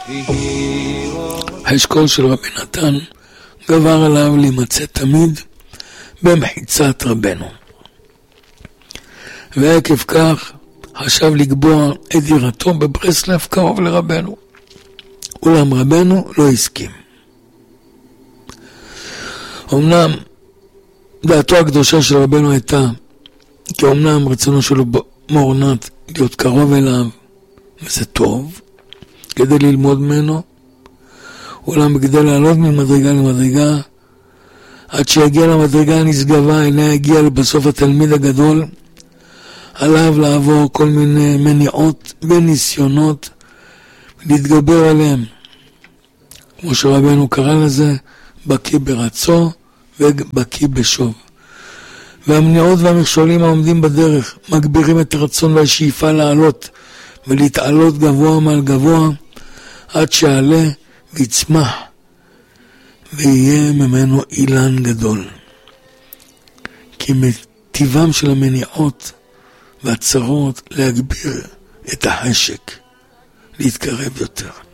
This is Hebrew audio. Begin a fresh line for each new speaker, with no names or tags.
האשכול של רבי נתן גבר עליו להימצא תמיד במחיצת רבנו, ועקב כך חשב לקבוע את דירתו בברסלב קרוב לרבנו, אולם רבנו לא הסכים. אמנם דעתו הקדושה של רבנו הייתה כי אמנם רצונו שלו מורנת להיות קרוב אליו, וזה טוב כדי ללמוד ממנו, אולם כדי לעלות ממדרגה למדרגה עד שיגיע למדרגה הנשגבה אליה הגיע בסוף התלמיד הגדול, עליו לעבור כל מיני מניעות וניסיונות להתגבר עליהם, כמו שרבנו קרא לזה, בקי ברצו ובקי בשוב. והמניעות והמכשולים העומדים בדרך מגבירים את הרצון והשאיפה לעלות ולהתעלות גבוה מעל גבוה עד שעלה ויצמח ויהיה ממנו אילן גדול. כי מטבעם של המניעות והצרות להגביר את החשק, להתקרב יותר.